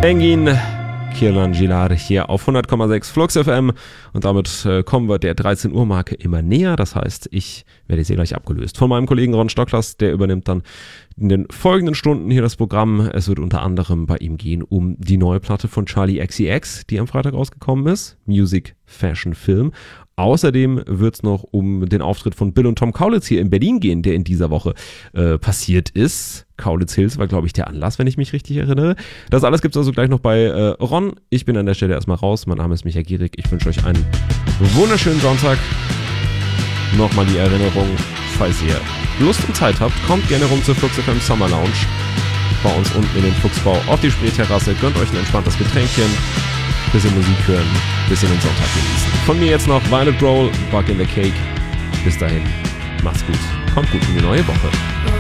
Engin Kirlan hier auf 100,6 Flux FM und damit kommen wir der 13 Uhr Marke immer näher. Das heißt, ich werde jetzt hier gleich abgelöst von meinem Kollegen Ron Stocklers, der übernimmt dann in den folgenden Stunden hier das Programm. Es wird unter anderem bei ihm gehen um die neue Platte von Charli XCX, die am Freitag rausgekommen ist, Music, Fashion, Film. Außerdem wird es noch um den Auftritt von Bill und Tom Kaulitz hier in Berlin gehen, der in dieser Woche passiert ist. Kaulitz Hills war, glaube ich, der Anlass, wenn ich mich richtig erinnere. Das alles gibt es also gleich noch bei Ron. Ich bin an der Stelle erstmal raus. Mein Name ist Michael Gierig. Ich wünsche euch einen wunderschönen Sonntag. Nochmal die Erinnerung, falls ihr Lust und Zeit habt, kommt gerne rum zur Flux FM Summer Lounge. Bei uns unten in den Fuchsbau auf die Spreeterrasse. Gönnt euch ein entspanntes Getränkchen. Bisschen Musik hören, bisschen den Sonntag genießen. Von mir jetzt noch Violet Roll, Bug in the Cake. Bis dahin, macht's gut, kommt gut in die neue Woche.